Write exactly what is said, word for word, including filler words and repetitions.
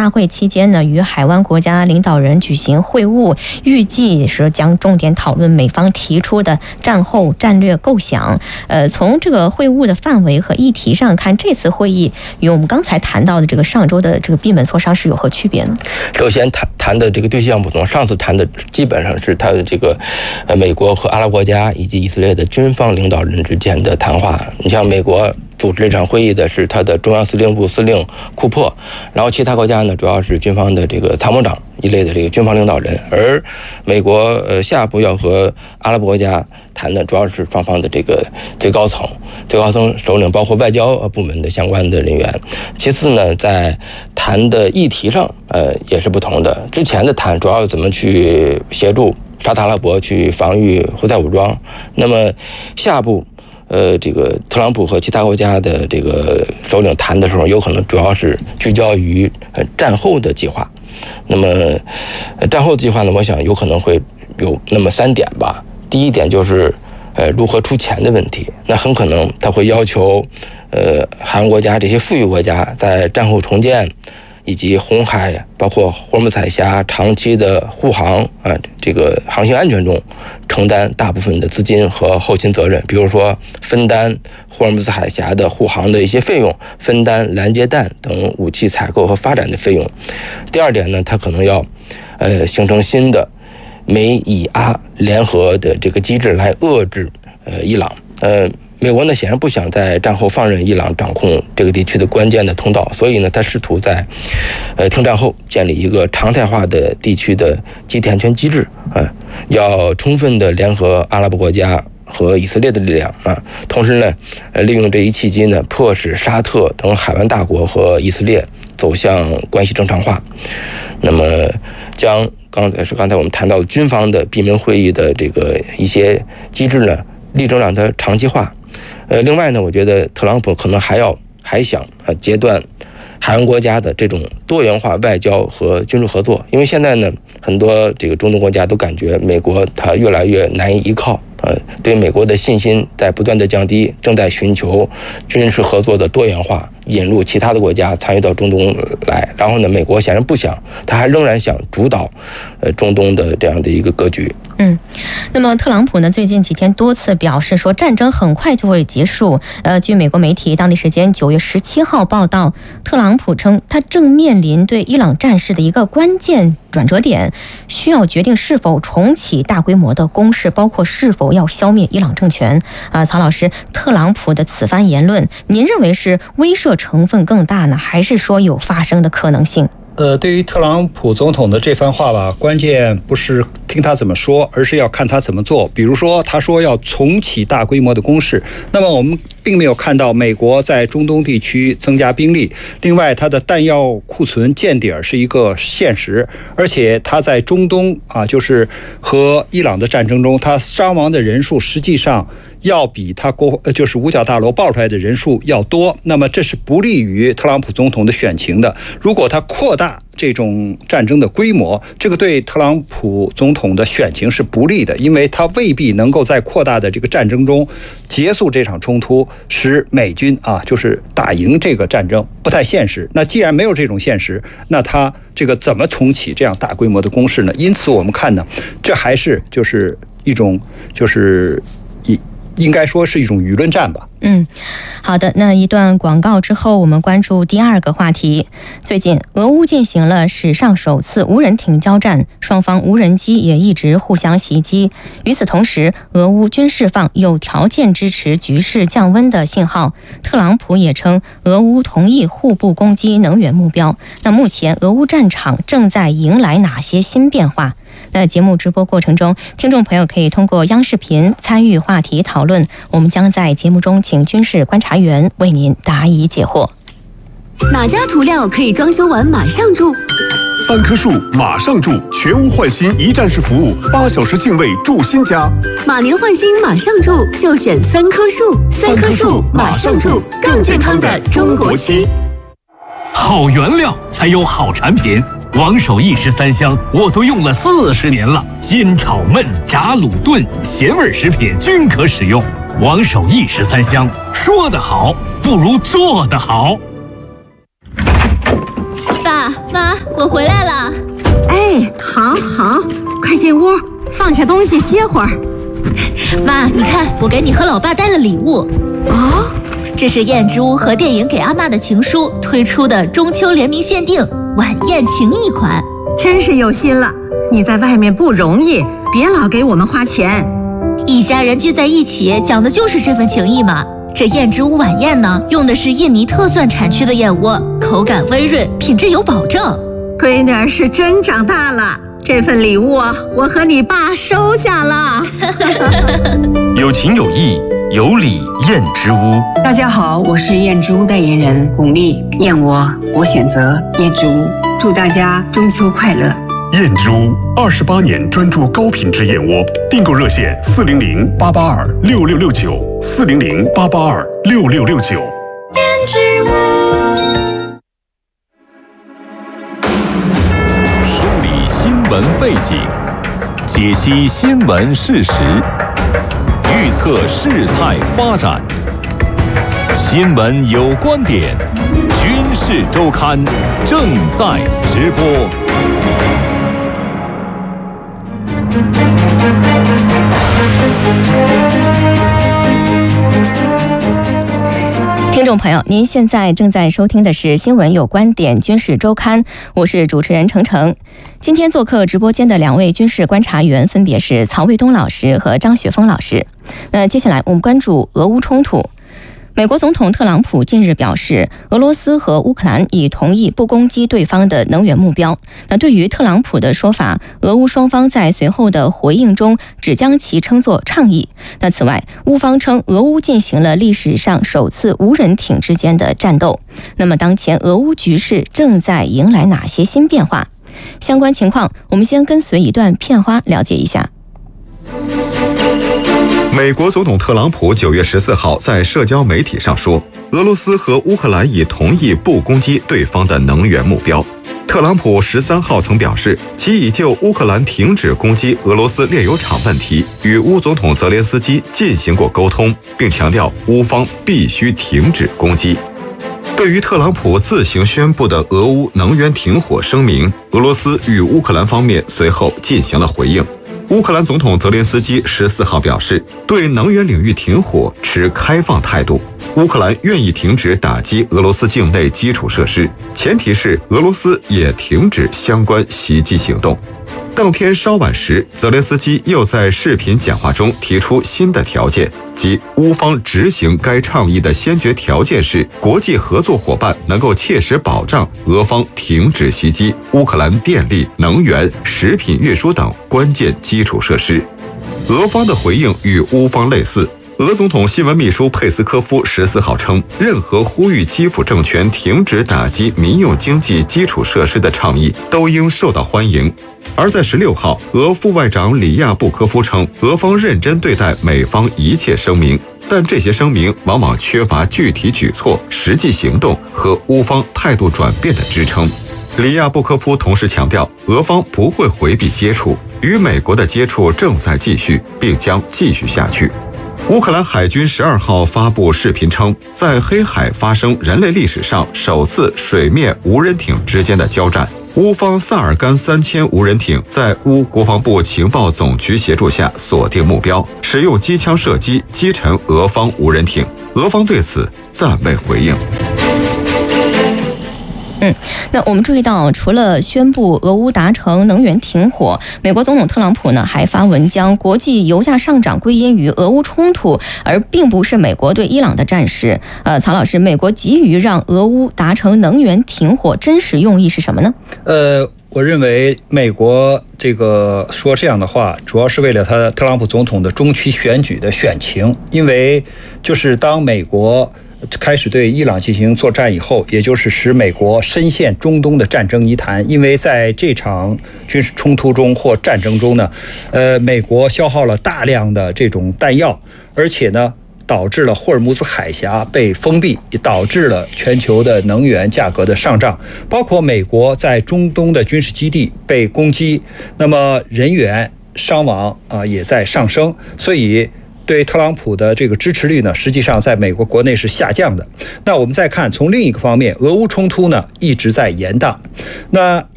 大会期间呢，与海湾国家领导人举行会晤，预计是将重点讨论美方提出的战后战略构想。呃，从这个会晤的范围和议题上看，这次会议与我们刚才谈到的这个上周的这个闭门磋商是有何区别呢？ 首先谈谈的这个对象不同，上次谈的基本上是他的这个呃美国和阿拉伯国家以及以色列的军方领导人之间的谈话。你像美国组织这场会议的是他的中央司令部司令库珀，然后其他国家呢主要是军方的这个参谋长一类的这个军方领导人，而美国呃下一步要和阿拉伯国家谈的主要是双方的这个最高层最高层首领，包括外交部门的相关的人员。其次呢，在谈的议题上呃也是不同的，之前的谈主要怎么去协助沙特阿拉伯去防御胡塞武装，那么下步呃，这个特朗普和其他国家的这个首领谈的时候，有可能主要是聚焦于呃战后的计划。那么，呃，战后计划呢，我想有可能会有那么三点吧。第一点就是呃如何出钱的问题，那很可能他会要求呃海湾国家这些富裕国家在战后重建以及红海包括霍尔木兹海峡长期的护航啊，这个航行安全中承担大部分的资金和后勤责任，比如说分担霍尔木兹海峡的护航的一些费用，分担拦截弹等武器采购和发展的费用。第二点呢，它可能要呃形成新的美以阿联合的这个机制来遏制呃伊朗。呃美国呢显然不想在战后放任伊朗掌控这个地区的关键的通道，所以呢，他试图在呃停战后建立一个常态化的地区的集体安全机制啊，要充分的联合阿拉伯国家和以色列的力量啊，同时呢，呃利用这一契机呢，迫使沙特等海湾大国和以色列走向关系正常化。那么将刚才是刚才我们谈到军方的闭门会议的这个一些机制呢，力争让它长期化。呃，另外呢，我觉得特朗普可能还要还想呃截断海湾国家的这种多元化外交和军事合作，因为现在呢，很多这个中东国家都感觉美国它越来越难以依靠，呃，对美国的信心在不断的降低，正在寻求军事合作的多元化，引入其他的国家参与到中东来。然后呢，美国显然不想，他还仍然想主导呃中东的这样的一个格局。 嗯，那么特朗普呢，最近几天多次表示说战争很快就会结束。呃，据美国媒体当地时间九月十七号报道，特朗普称他正面临对伊朗战事的一个关键转折点，需要决定是否重启大规模的攻势，包括是否要消灭伊朗政权。啊、呃，曹老师，特朗普的此番言论，您认为是威慑成分更大呢，还是说有发生的可能性？ 呃，对于特朗普总统的这番话吧，关键不是听他怎么说，而是要看他怎么做。比如说，他说要重启大规模的攻势，那么我们并没有看到美国在中东地区增加兵力。另外，它的弹药库存见底儿是一个现实，而且他在中东啊，就是和伊朗的战争中，他伤亡的人数实际上要比他国就是五角大楼爆出来的人数要多，那么这是不利于特朗普总统的选情的。如果他扩大这种战争的规模，这个对特朗普总统的选情是不利的，因为他未必能够在扩大的这个战争中结束这场冲突，使美军啊就是打赢这个战争，不太现实。那既然没有这种现实，那他这个怎么重启这样大规模的攻势呢？因此我们看呢，这还是就是一种就是一。应该说是一种舆论战吧。 嗯，好的，那一段广告之后，我们关注第二个话题。最近，俄乌进行了史上首次无人艇交战，双方无人机也一直互相袭击。与此同时，俄乌均释放有条件支持局势降温的信号。特朗普也称，俄乌同意互不攻击能源目标。那目前，俄乌战场正在迎来哪些新变化？那节目直播过程中，听众朋友可以通过央视频参与话题讨论，我们将在节目中请军事观察员为您答疑解惑。 哪家涂料可以装修完马上住？ 三棵树马上住，全屋换新一站式服务，八小时净位住新家。 马年换新马上住，就选三棵树。三棵树马上住，更健康的中国漆。 好原料才有好产品。王守义十三香我都用了四十年了，煎炒焖炸卤炖咸味食品均可使用。王守义十三香，说得好不如做得好。 爸， 妈，我回来了。 哎，好好，快进屋，放下东西歇会儿。 妈，你看，我给你和老爸带了礼物。 哦， 这是燕之屋和电影给阿嬷的情书推出的中秋联名限定晚宴情谊款， 真是有心了。你在外面不容易，别老给我们花钱。 一家人聚在一起，讲的就是这份情谊嘛。这燕之屋晚宴呢，用的是印尼特蒜产区的燕窝，口感温润，品质有保证。 闺女儿是真长大了，这份礼物我和你爸收下了。 有情有义，有礼燕之屋。 大家好，我是燕之屋代言人巩俐，燕窝我选择燕之屋，祝大家中秋快乐。 燕之屋二十八年专注高品质燕窝，订购热线四零零八八二六六六九四零零八八二六六六九。 燕之屋梳理新闻背景，解析新闻事实，预测事态发展。新闻有观点，军事周刊正在直播。 听众朋友，您现在正在收听的是《新闻有观点·军事周刊》，我是主持人程程。今天做客直播间的两位军事观察员分别是曹卫东老师和张雪峰老师。那接下来我们关注俄乌冲突。美国总统特朗普近日表示，俄罗斯和乌克兰已同意不攻击对方的能源目标。那对于特朗普的说法，俄乌双方在随后的回应中只将其称作倡议。那此外，乌方称俄乌进行了历史上首次无人艇之间的战斗。那么当前俄乌局势正在迎来哪些新变化？相关情况，我们先跟随一段片花了解一下。 美国总统特朗普九月十四号在社交媒体上说，俄罗斯和乌克兰已同意不攻击对方的能源目标。特朗普十三号曾表示，其已就乌克兰停止攻击俄罗斯炼油厂问题与乌总统泽连斯基进行过沟通，并强调乌方必须停止攻击。对于特朗普自行宣布的俄乌能源停火声明，俄罗斯与乌克兰方面随后进行了回应。乌克兰总统泽连斯基十四号表示，对能源领域停火持开放态度。乌克兰愿意停止打击俄罗斯境内基础设施，前提是俄罗斯也停止相关袭击行动。当天稍晚时，泽连斯基又在视频讲话中提出新的条件，即乌方执行该倡议的先决条件是国际合作伙伴能够切实保障俄方停止袭击乌克兰电力、能源、食品运输等关键基础设施。俄方的回应与乌方类似。俄总统新闻秘书佩斯科夫十四号称，任何呼吁基辅政权停止打击民用经济基础设施的倡议都应受到欢迎。而在十六号，俄副外长里亚布科夫称，俄方认真对待美方一切声明，但这些声明往往缺乏具体举措、实际行动和乌方态度转变的支撑。里亚布科夫同时强调，俄方不会回避接触，与美国的接触正在继续，并将继续下去。乌克兰海军十二号发布视频称，在黑海发生人类历史上首次水面无人艇之间的交战。乌方萨尔干三千无人艇在乌国防部情报总局协助下锁定目标，使用机枪射击击沉俄方无人艇。俄方对此暂未回应。 嗯，那我们注意到，除了宣布俄乌达成能源停火，美国总统特朗普呢还发文将国际油价上涨归因于俄乌冲突，而并不是美国对伊朗的战事。呃，曹老师，美国急于让俄乌达成能源停火，真实用意是什么呢？ 呃，我认为美国这个说这样的话，主要是为了他特朗普总统的中期选举的选情，因为就是当美国开始对伊朗进行作战以后，也就是使美国深陷中东的战争泥潭。因为在这场军事冲突中或战争中呢，呃，美国消耗了大量的这种弹药，而且呢，导致了霍尔木兹海峡被封闭，也导致了全球的能源价格的上涨，包括美国在中东的军事基地被攻击，那么人员伤亡啊、呃、也在上升，所以对特朗普的这个支持率呢，实际上在美国国内是下降的。那我们再看从另一个方面，俄乌冲突呢一直在延宕。那